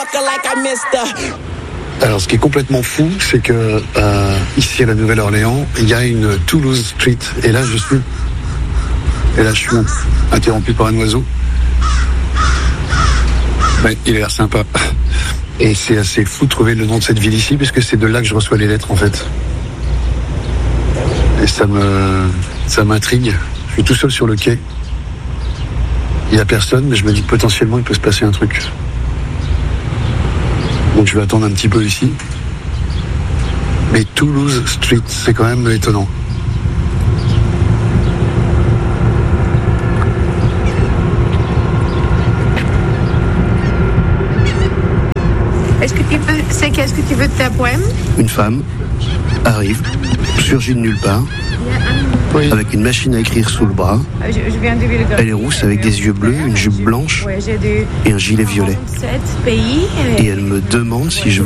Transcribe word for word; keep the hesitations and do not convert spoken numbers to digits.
Alors, ce qui est complètement fou, c'est que euh, ici à la Nouvelle-Orléans, il y a une Toulouse Street. Et là, je suis, et là, je suis interrompu par un oiseau. Ben, il a l'air sympa. Et c'est assez fou de trouver le nom de cette ville ici, puisque c'est de là que je reçois les lettres, en fait. Et ça me, ça m'intrigue. Je suis tout seul sur le quai. Il n'y a personne, mais je me dis que potentiellement, il peut se passer un truc. Donc je vais attendre un petit peu ici. Mais Toulouse Street, c'est quand même étonnant. Est-ce que tu peux, c'est qu'est-ce que tu veux de ta poème? Une femme arrive, surgit de nulle part, oui, avec une machine à écrire sous le bras. Je, je viens de Ville-de-Grâce. Elle est rousse avec des yeux bleus, une jupe blanche Ouais, j'ai des et un gilet violet. sept pays. Et elle me demande si je